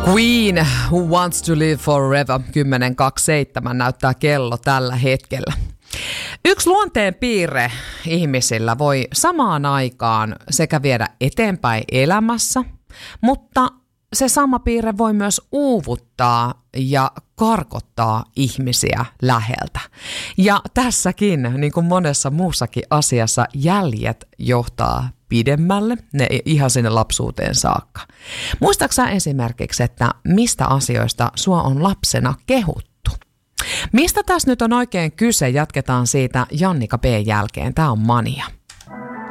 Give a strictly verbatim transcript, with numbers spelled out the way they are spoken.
Queen, Who Wants to Live Forever, kymmenen kaksikymmentäseitsemän näyttää kello tällä hetkellä. Yksi luonteen piirre ihmisillä voi samaan aikaan sekä viedä eteenpäin elämässä, mutta se sama piirre voi myös uuvuttaa ja karkottaa ihmisiä läheltä. Ja tässäkin, niin kuin monessa muussakin asiassa, jäljet johtaa pidemmälle, ne ihan sinne lapsuuteen saakka. Muistatko sä esimerkiksi, että mistä asioista sua on lapsena kehuttu? Mistä tässä nyt on oikein kyse? Jatketaan siitä Jannika B. jälkeen. Tää on Mania.